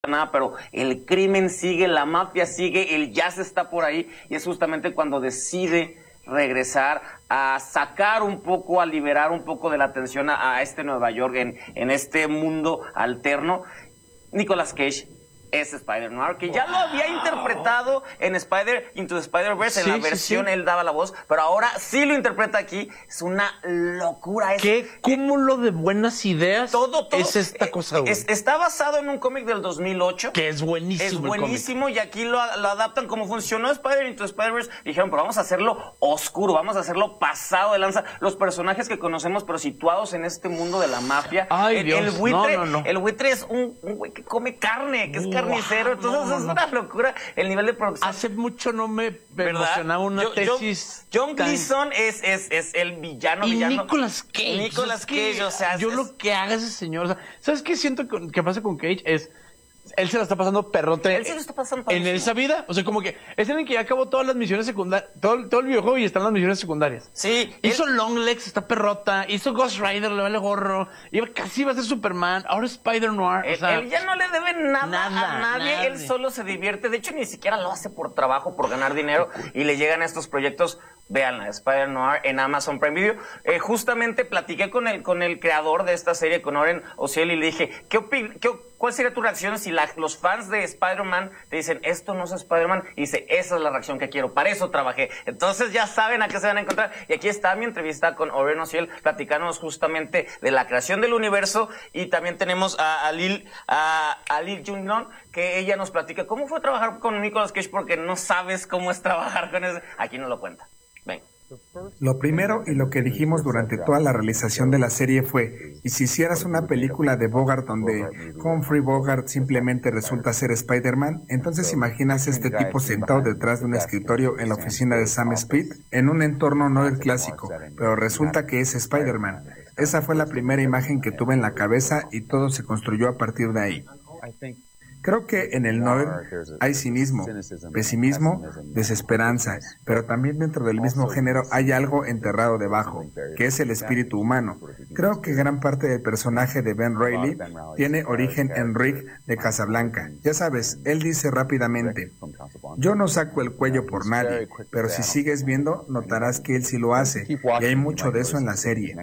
nada, pero el crimen sigue, la mafia sigue, el jazz está por ahí, y es justamente cuando decide regresar a sacar un poco, a liberar un poco de la atención a este Nueva York en este mundo alterno. Nicolas Cage es Spider-Noir, que ya lo había interpretado en Into the Spider-Verse, en la versión él daba la voz, pero ahora sí lo interpreta aquí. Es una locura. ¿Qué cúmulo de buenas ideas todo es esta cosa, güey? Está basado en un cómic del 2008. Que es buenísimo. Es buenísimo, y aquí lo adaptan como funcionó Into the Spider-Verse. Dijeron, pero vamos a hacerlo oscuro, vamos a hacerlo pasado de lanza. Los personajes que conocemos, pero situados en este mundo de la mafia. Ay, Dios. El buitre, no. El buitre es un güey que come carne, que es carnicero. Entonces es una locura el nivel de producción. Hace mucho no me emocionaba una tesis. John Gleason es el villano. Y Nicolas Cage. Nicolas Cage, o sea... Lo que haga ese señor... O sea, ¿sabes qué siento que pasa con Cage? Él se la está pasando perrote. Él se lo está pasando en esa vida. O sea, como que es en el que ya acabó todas las misiones secundarias. Todo el videojuego y están las misiones secundarias. Sí. Hizo Longlegs, está perrota. Hizo Ghost Rider, le vale gorro. Casi iba a ser Superman. Ahora Spider-Noir. Él ya no le debe nada a nadie. Él solo se divierte. De hecho, ni siquiera lo hace por trabajo, por ganar dinero. Y le llegan estos proyectos. Véanla, Spider-Noir en Amazon Prime Video. Justamente platiqué con el creador de esta serie, con Oren Osiel, y le dije, ¿cuál sería tu reacción si los fans de Spider-Man te dicen, esto no es Spider-Man? Y dice, esa es la reacción que quiero, para eso trabajé. Entonces ya saben a qué se van a encontrar. Y aquí está mi entrevista con Oren Osiel, platicándonos justamente de la creación del universo. Y también tenemos a Lil Junglon, que ella nos platica cómo fue trabajar con Nicolas Cage, porque no sabes cómo es trabajar con ese. Aquí nos lo cuenta. Ven. Lo primero y lo que dijimos durante toda la realización de la serie fue, ¿y si hicieras una película de Bogart donde Humphrey Bogart simplemente resulta ser Spider-Man? Entonces imaginas este tipo sentado detrás de un escritorio en la oficina de Sam Speed, en un entorno no del clásico, pero resulta que es Spider-Man. Esa fue la primera imagen que tuve en la cabeza y todo se construyó a partir de ahí. Creo que en el Noir hay cinismo, pesimismo, desesperanza, pero también dentro del mismo género hay algo enterrado debajo, que es el espíritu humano. Creo que gran parte del personaje de Ben Reilly tiene origen en Rick de Casablanca. Ya sabes, él dice rápidamente, yo no saco el cuello por nadie, pero si sigues viendo, notarás que él sí lo hace, y hay mucho de eso en la serie.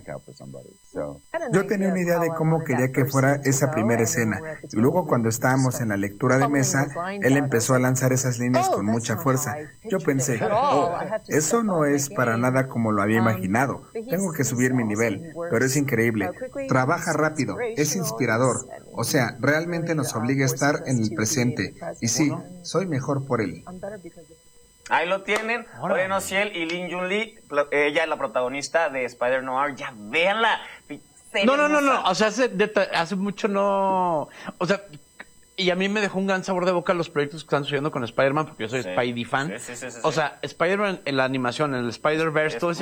Yo tenía una idea de cómo quería que fuera esa primera escena, y luego cuando estábamos en la lectura de mesa, él empezó a lanzar esas líneas con mucha fuerza. Yo pensé, eso no es para nada como lo había imaginado. Tengo que subir mi nivel, pero es increíble. Trabaja rápido, es inspirador. O sea, realmente nos obliga a estar en el presente. Y sí, soy mejor por él. Ahí lo tienen, Oren Osiel y Lin Jun Lee, ella es la protagonista de Spider-Noir. Ya véanla. No. O sea, hace mucho no... O sea... Y a mí me dejó un gran sabor de boca los proyectos que están sucediendo con Spider-Man, porque yo soy Spidey fan. Sí. O sea, Spider-Man en la animación, en el Spider-Verse, todo eso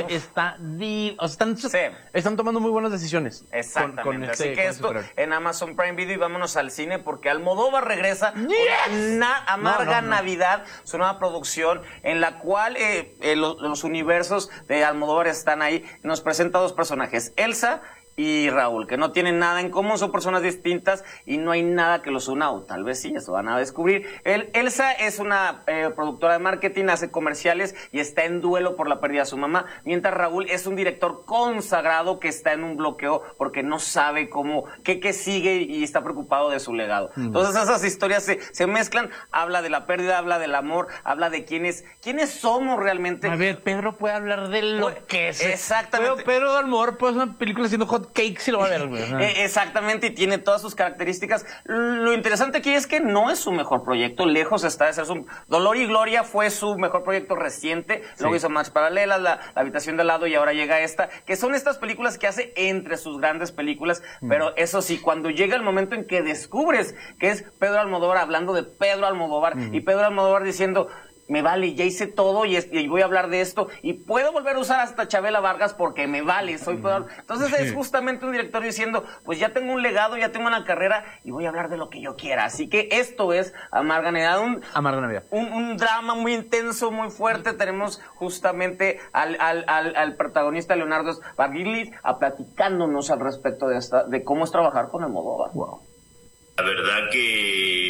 están tomando muy buenas decisiones. Exactamente. Así que esto en Amazon Prime Video, y vámonos al cine, porque Almodóvar regresa con Amarga Navidad, su nueva producción, en la cual los universos de Almodóvar están ahí. Nos presenta dos personajes, Elsa y Raúl, que no tienen nada en común, son personas distintas y no hay nada que los una, o tal vez sí, eso van a descubrir. Elsa es una productora de marketing, hace comerciales y está en duelo por la pérdida de su mamá, mientras Raúl es un director consagrado que está en un bloqueo porque no sabe qué sigue y está preocupado de su legado. Entonces esas historias se mezclan, habla de la pérdida, habla del amor, habla de quiénes somos realmente. A ver, Pedro puede hablar de lo que es. Exactamente. Pedro Almodóvar puede hacer una película haciendo hot cake, si lo va a ver, güey. Exactamente, y tiene todas sus características. Lo interesante aquí es que no es su mejor proyecto, lejos está de ser su... Dolor y Gloria fue su mejor proyecto reciente, luego hizo Match Paralelas, la Habitación de al lado, y ahora llega esta, que son estas películas que hace entre sus grandes películas, pero eso sí, cuando llega el momento en que descubres que es Pedro Almodóvar hablando de Pedro Almodóvar, y Pedro Almodóvar diciendo... Me vale, ya hice todo y voy a hablar de esto y puedo volver a usar hasta Chabela Vargas porque me vale, soy Pedro. Entonces es justamente un director diciendo, pues ya tengo un legado, ya tengo una carrera y voy a hablar de lo que yo quiera. Así que esto es Amarga Navidad, un drama muy intenso, muy fuerte. Tenemos justamente al protagonista Leonardo Sbaraglia platicándonos al respecto de cómo es trabajar con Almodóvar. Wow. La verdad que